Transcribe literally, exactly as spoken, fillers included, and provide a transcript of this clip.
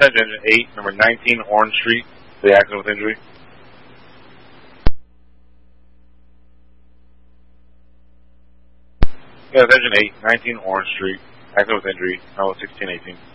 Attention Engine eight, number nineteen Orange Street, the accident with injury. Yeah, Engine eight, nineteen Orange Street, accident with injury, oh, sixteen eighteen.